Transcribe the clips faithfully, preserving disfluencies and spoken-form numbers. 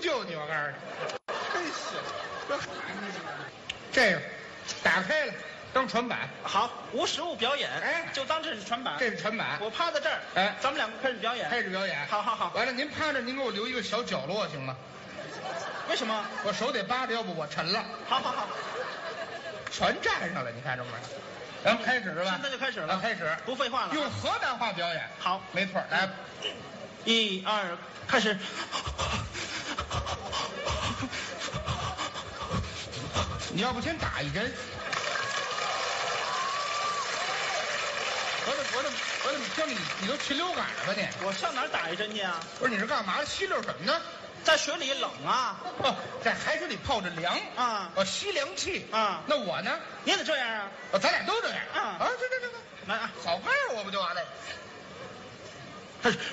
救你！我告诉你，真是这孩子，这个打开了当传板。 好，无实物表演， 哎， 就当这是传板。 这是传板。 我趴在这儿， 哎， 咱们两个开始表演。 开始表演。 好好好。 完了，您趴着，您给我留一个小角落行吗？ 为什么？ 我手得扒着，要不我沉了。 好好好， 全站上了，你看着没？咱们开始是吧？ 现在就开始了。 开始， 不废话了。 用河南话表演。 好， 没错。来， 一二，开始。 你要不先打一针？我怎我怎我怎么听你你都禽流感了吧你？ 我上哪儿打一针去啊？ 不是你是干嘛的？吸溜什么呢？ 在水里冷啊！ 哦，在海水里泡着凉啊！ 哦，吸凉气啊！ 那我呢？ 你也得这样啊！ 哦，咱俩都这样啊！ 啊，这这这这， 来啊， 早盖我不就完了？ 开始。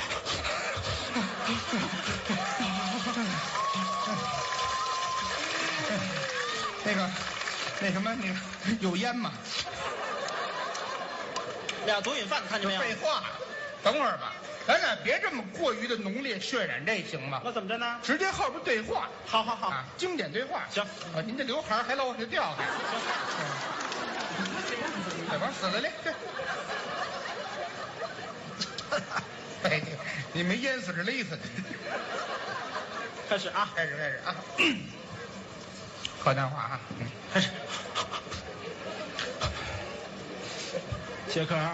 那个，那什么，那个有烟吗？ 俩毒瘾犯，看见没有？ 废话，等会儿吧。咱俩别这么过于的浓烈渲染，这行吗？ 那怎么着呢？ 直接后边对话。 好好好， 啊，经典对话。 行， 啊，您这刘海还老往下掉开。对，往死了嘞！对。哎，你没淹死是勒死的。 开始啊！ 开始开始啊！河南话啊！嗯， 开始。杰克，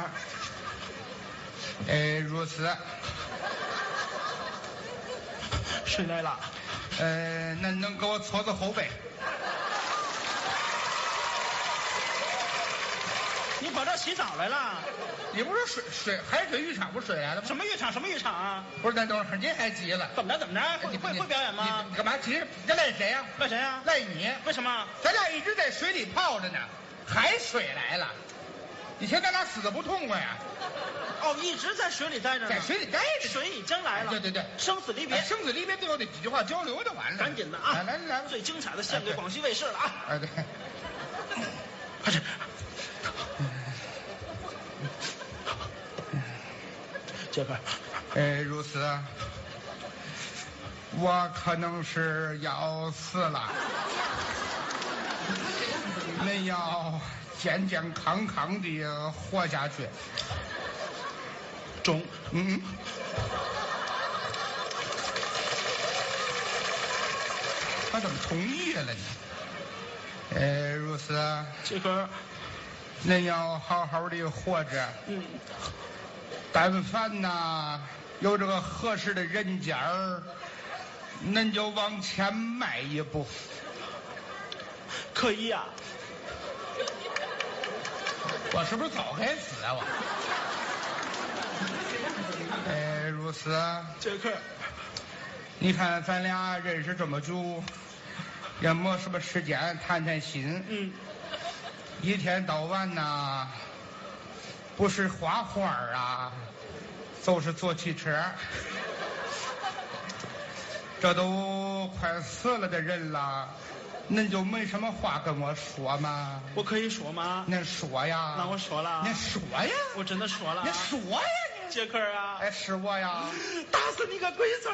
呃，如此。 谁来了？ 呃，那能给我搓搓后背？ 你跑这洗澡来了？ 你不是水水海水浴场不是水来的吗？ 什么浴场？什么浴场啊？ 不是，那等会儿您还急了？ 怎么着？怎么着？会会会表演吗？ 你干嘛急？这赖谁呀？ 赖谁呀？ 赖你。 为什么？ 咱俩一直在水里泡着呢，海水来了，以前咱俩死的不痛快呀？ 哦，一直在水里待着呢。 在水里待着。 水已经来了。 对对对， 生死离别， 生死离别，最后得几句话交流就完了。 赶紧的啊！ 来来来， 最精彩的献给广西卫视了啊！ 哎对， 开始。杰克， 哎，如此，我可能是要死了，恁要健健康康的活下去。 中， 嗯，他怎么同意了呢？哎，如此， 杰克， 恁要好好的活着。 嗯。 但凡呐有这个合适的人家儿，恁就往前迈一步。 可以呀、啊。 我是不是早该死啊我？哎，如此。 杰克， 你看咱俩认识这么久，也没什么时间谈谈心。 嗯。 一天到晚呐。不是画画啊，就是坐汽车。这都快死了的人了，恁就没什么话跟我说吗？ 我可以说吗？ 恁说呀。 那我说了。 恁说呀。 我真的说了。 你说呀你。 杰克啊。 哎，是我呀。 打死你个龟孙！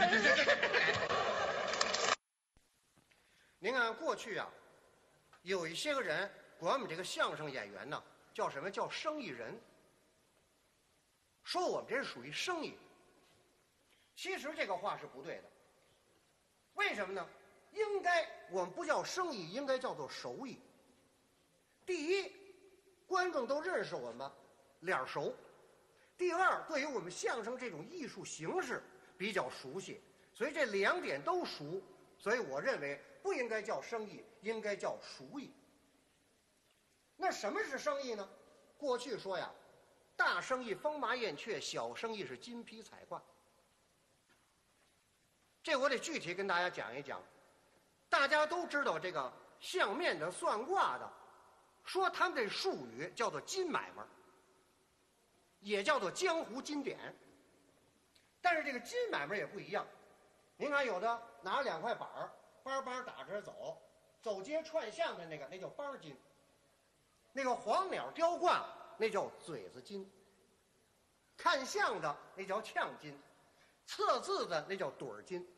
您看过去啊，有一些个人管我们这个相声演员呢，叫什么叫生意人。说我们这是属于生意，其实这个话是不对的。为什么呢？应该我们不叫生意，应该叫做手艺。第一，观众都认识我们，脸熟；第二，对于我们相声这种艺术形式比较熟悉，所以这两点都熟。所以我认为不应该叫生意，应该叫熟艺。那什么是生意呢？过去说呀。大生意风马燕雀，小生意是金皮彩挂。这我得具体跟大家讲一讲。大家都知道这个相面的、算卦的，说他们这术语叫做金买卖，也叫做江湖金典。但是这个金买卖也不一样。您看，有的拿两块板儿，班班打着走，走街串巷的那个，那叫班金；那个黄鸟雕挂。那叫嘴子金，看相的那叫呛金，测字的那叫盹儿金。